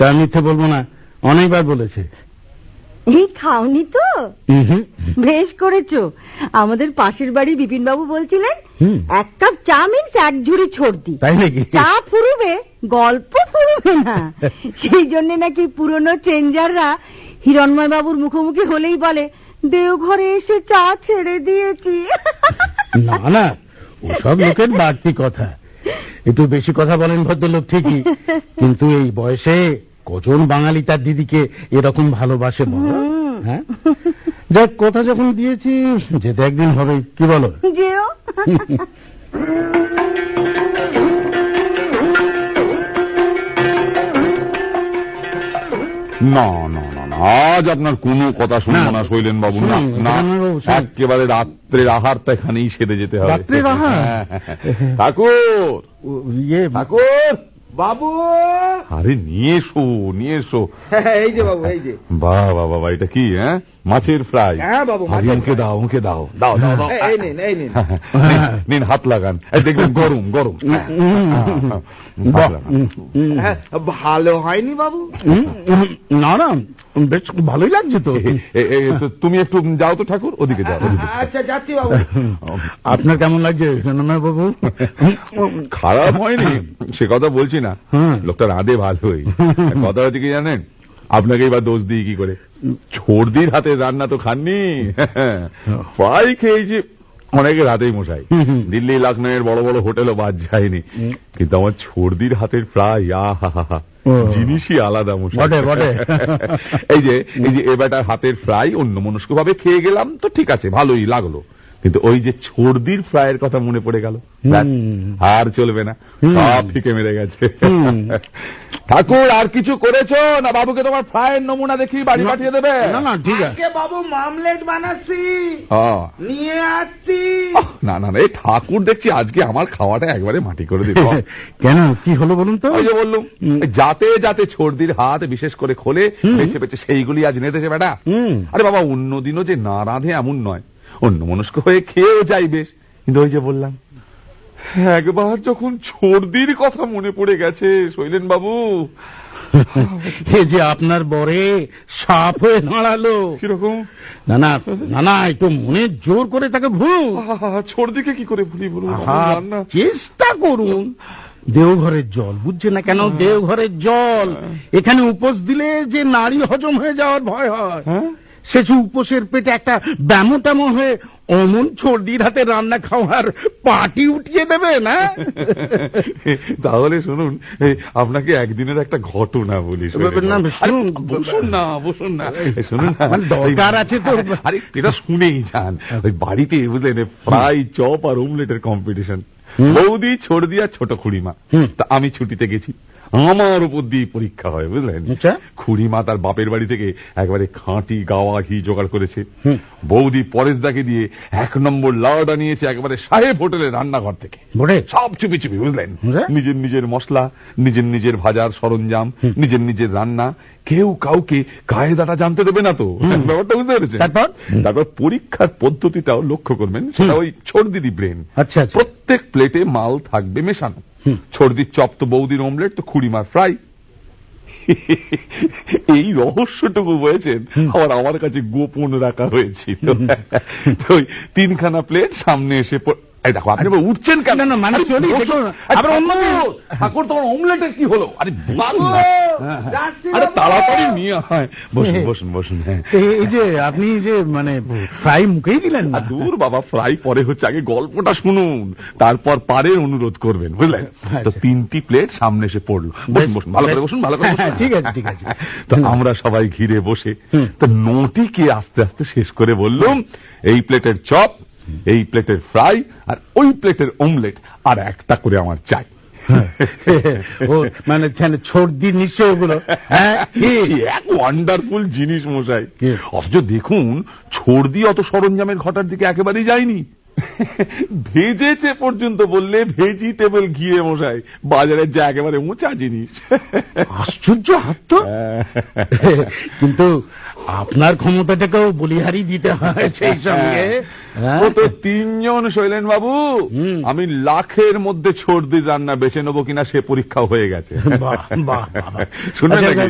তা মিথ্যে বলবো না, অনেকবার বলেছে। এই খাওনি তো? বেশ করেছো। আমাদের পাশের বাড়ি বিপিন বাবু বলছিলেন 1 কাপ চা মিন্স 1 ঝুড়ি ছর্দি। তাই নাকি? চা ফুরুবে, গল্প ফুরুবে না। সেই জন্য নাকি পুরনো চেঞ্জাররা হিরণময় বাবুর মুখোমুখি হলেই বলে, দেওঘরে এসে চা ছেড়ে দিয়েছি। না না, ওসব লোকের বাড়তি কথা। একটু বেশি কথা বলেন ভদ্রলোক ঠিকই, কিন্তু এই বয়সে কজন বাঙালি তার দিদিকে এরকম ভালোবাসে বলো? হ্যাঁ, যাক, কথা যখন দিয়েছি যেতে একদিন হবে, কি বলো? যেও। না না না না, আজ আপনার কোনো কথা শুনবো না শৈলেন বাবু। না না, একেবারে রাত্রের আহারটা এখানেই সেরে যেতে হবে। রাত্রের আহার? ঠাকুর, ঠাকুর বাবু, আরে নিয়ে এসো, নিয়ে এসো। এই যে বাবু, এই যে। বাহ বাহ বাবা, এটা কি? হ্যাঁ, মাছের ফ্রাই। হ্যাঁ বাবু, মুখে দাও, মুখে দাও, দাও দাও দাও। এই নিন, এই নিন। নিন, হাত লাগান। দেখবেন গরম গরম। ভালো হয়নি বাবু? না না, বেশ ভালোই লাগছে তো। তুমি একটু যাও তো ঠাকুর, ওদিকে যাও। আচ্ছা, যাচ্ছি বাবু। আপনার কেমন লাগছে বাবু? খারাপ হয়নি, সে কথা বলছি না। লোকটা রাঁধে ভালোই। কথা হচ্ছে কি জানেন, আপনাকে এবার দোষ দিই কি করে? ছর্দির হাতের রান্না তো খাননি, ফ্রাই খেয়েছি অনেকে রাতেই মশাই। দিল্লি লখনৌয়ের বড় বড় হোটেলও বাদ যায়নি, কিন্তু আমার ছর্দির হাতের ফ্রাই আহা জিনিসই আলাদা মশাই। এই যে এবারটার হাতের ফ্রাই অন্যমনস্ক ভাবে খেয়ে গেলাম তো ঠিক আছে, ভালোই লাগলো, কিন্তু ওই যে ছর্দির ফ্রাইয়ের কথা মনে পড়ে গেল, আর চলবে না, সব ফিকে মেরে গেছে। ঠাকুর, আর কিছু করেছো না? বাবুকে তোমার ফ্রাইয়ের নমুনা দেখি বাড়ি পাঠিয়ে দেবে? না না, ঠিক আছে বাবু, মামলেট বানাচ্ছি, নিয়ে আসছি। না না, এই ঠাকুর দেখছি আজকে আমার খাওয়াটা একবারে মাটি করে দিল। কেন, কি হলো বলুন তো? ওই যে বললুম, যাতে যাতে ছর্দির হাত বিশেষ করে খোলে বেছে বেছে সেইগুলি আজ নেতেছে বেটা। আরে বাবা, অন্যদিনও যে না রাঁধে এমন নয়, অন্য মনস্ক হয়ে খেয়েও যাই বেশ, কিন্তু ওই যে বললাম, একবার যখন ছর্দির কথা মনে পড়ে গেছে শৈলেন বাবু, এই যে আপনার বরে সাপ হয়ে দাঁড়ালো। কিরকম? না না না না, একটু মনে জোর করে তাকে ভুল। ছর্দিকে কি করে ভুলি বলুন? চেষ্টা করুন। দেওঘরের জল বুঝছে না কেন? দেওঘরের জল এখানে উপোস দিলে যে নারী হজম হয়ে যাওয়ার ভয় হয়, সে উপোসের পেটে একটা ব্যামো ট্যামো হয়ে অমন ছর্দির হাতে রান্না খাওয়ার পার্টি উঠিয়ে দেবে না? তাহলে শুনুন, আপনাকে একদিনের একটা ঘটনা বলি। বসুন না, বসুন না, শুনুন, দরকার আছে তো। আরে এটা শুনেই যান। ওই বাড়িতে বুঝলেন ফ্রাই, চপ আর অমলেটের কম্পিটিশন। বৌদি, ছর্দি আর ছোট খুড়িমা। তা আমি ছুটিতে গেছি, আমার উপর দিয়ে পরীক্ষা হয় বুঝলেন। খুড়িমা তার বাপের বাড়ি থেকে একবারে খাঁটি গাওয়া ঘি জোগাড় করেছে। বৌদি পরেশদাকে দিয়ে 1 নম্বর লাউডা নিয়েছে একবারে সাহেব হোটেলের রান্নাঘর থেকে, সব চুপি চুপি বুঝলেন। নিজের নিজের মশলা, নিজের নিজের ভাজার সরঞ্জাম, নিজের নিজের রান্না, কেউ কাউকে কায়দাটা জানতে দেবে না তো, ব্যাপারটা বুঝতে পেরেছে? তারপর পরীক্ষার পদ্ধতিটাও লক্ষ্য করবেন, সেটা ওই ছর্দিদি ব্রেন। প্রত্যেক প্লেটে মাল থাকবে মেশানো। ছর্দির চপ তো বৌদির অমলেট, তো খুড়িমার ফ্রাই। এই রহস্যটুকু বলেছেন আমার কাছে গোপন রাখা হয়েছিল। ওই 3খানা প্লেট সামনে এসে, দেখো আপনি উঠছেন কেন? মানে চলি, ঠাকুর তোমার অমলেটের কি হলো? আরে আরে তাড়াতাড়ি নিয়ে হয়, বসুন বসুন বসুন। এই যে আপনি যে মানে ফ্রাই মুখেই দিলেন না? দূর বাবা, ফ্রাই পরে হচ্ছে, আগে গল্পটা শুনুন, তারপর পারের অনুরোধ করবেন বুঝলেন। তো 3টি প্লেট সামনে এসে পড়লো। বসুন বসুন, ভালো করে বসুন, ভালো করে বসুন। ঠিক আছে ঠিক আছে। তো আমরা সবাই ঘিরে বসে তো নোটিকে আস্তে আস্তে শেষ করে বললাম, এই প্লেটের চপ, এই প্লেটের ফ্রাই, আর ওই প্লেটের অমলেট, আর একটা করে আমার চাই। মানে ছর্দির নিশ্চয় ওগুলো এক ওয়ান্ডারফুল জিনিস মশাই। অথচ দেখুন, ছর্দি অত সরঞ্জামের ঘটার দিকে একেবারেই যায়নি, ভেজেছে পর্যন্ত বললে ভেজিটেবল ঘিয়ে মশাই, বাজারের যা একেবারে উঁচা জিনিস। আশ্চর্য হাত তো। কিন্তু আপনার ক্ষমতাটাকেও বলিহারি দিতে হয় সেই সঙ্গে। ও তো 3 জন শৈলেন বাবু, আমি লাখের মধ্যে ছর্দির রান্না বেছে নেবো কিনা সে পরীক্ষা হয়ে গেছে। বাহ বাহ, শুনবেন?